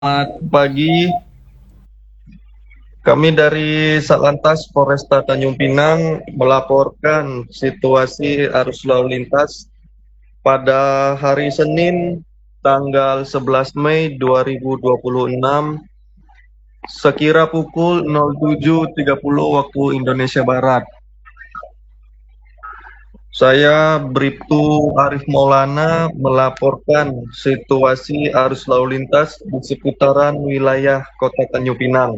Selamat pagi, kami dari Satlantas Polresta Tanjung Pinang melaporkan situasi arus lalu lintas pada hari Senin tanggal 11 Mei 2026 sekira pukul 07.30 waktu Indonesia Barat. Saya Bribtu Arif Maulana melaporkan situasi arus lalu lintas di seputaran wilayah Kota Tanjung Pinang.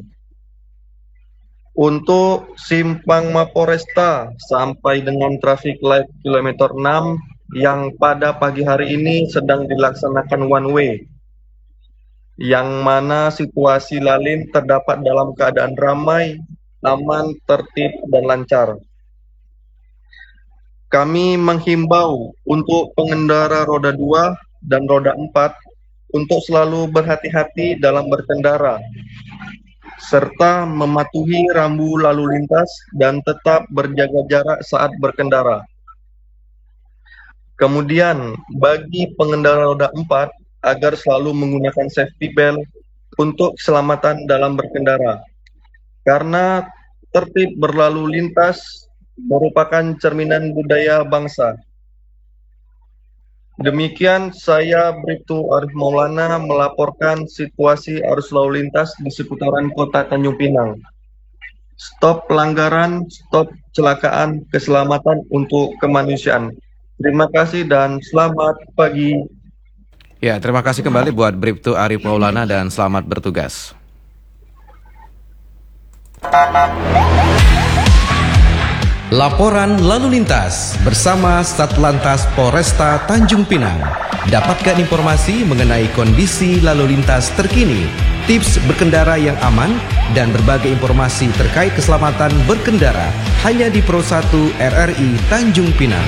Untuk simpang Maporesta sampai dengan traffic light kilometer 6 yang pada pagi hari ini sedang dilaksanakan one way, yang mana situasi lalin terdapat dalam keadaan ramai, aman, tertib, dan lancar. Kami menghimbau untuk pengendara roda 2 dan roda 4 untuk selalu berhati-hati dalam berkendara, serta mematuhi rambu lalu lintas dan tetap berjaga jarak saat berkendara. Kemudian, bagi pengendara roda 4 agar selalu menggunakan safety belt untuk keselamatan dalam berkendara, karena tertib berlalu lintas merupakan cerminan budaya bangsa. Demikian saya Bribtu Arif Maulana melaporkan situasi arus lalu lintas di seputaran Kota Tanjung Pinang. Stop pelanggaran, stop kecelakaan, keselamatan untuk kemanusiaan. Terima kasih dan selamat pagi. Ya, terima kasih kembali buat Bribtu Arif Maulana dan selamat bertugas. Laporan lalu lintas bersama Satlantas Polresta Tanjung Pinang. Dapatkan informasi mengenai kondisi lalu lintas terkini, tips berkendara yang aman, dan berbagai informasi terkait keselamatan berkendara hanya di Pro 1 RRI Tanjung Pinang.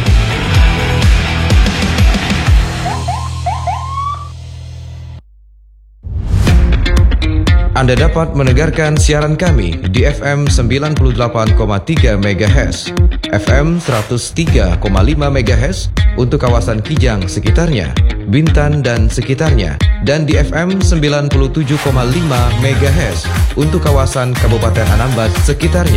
Anda dapat mendengarkan siaran kami di FM 98,3 MHz, FM 103,5 MHz untuk kawasan Kijang sekitarnya, Bintan dan sekitarnya, dan di FM 97,5 MHz untuk kawasan Kabupaten Anambas sekitarnya.